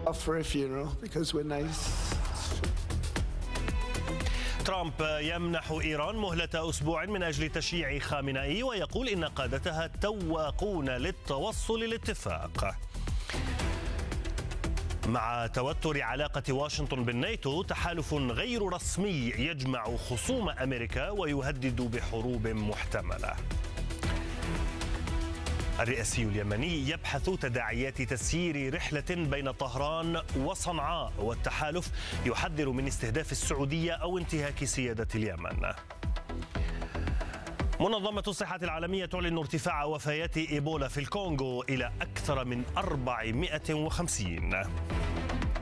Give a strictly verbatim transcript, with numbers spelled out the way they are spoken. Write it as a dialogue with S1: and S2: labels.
S1: for a funeral because we're nice.
S2: ترامب يمنح إيران مهلة أسبوع من أجل تشييع خامنئي، ويقول إن قادتها تواقون للتوصل لاتفاق. مع توتر علاقة واشنطن بالناتو، تحالف غير رسمي يجمع خصوم أمريكا ويهدد بحروب محتملة. الرئاسي اليمني يبحث تداعيات تسيير رحلة بين طهران وصنعاء، والتحالف يحذر من استهداف السعودية أو انتهاك سيادة اليمن. منظمة الصحة العالمية تعلن ارتفاع وفيات إيبولا في الكونغو إلى أكثر من أربعمائة وخمسين.